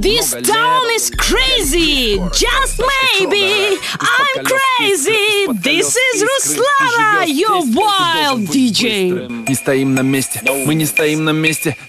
This town is crazy. Just maybe I'm crazy. This is Ruslana, your wild DJ. Не стоим на месте, мы не стоим на месте.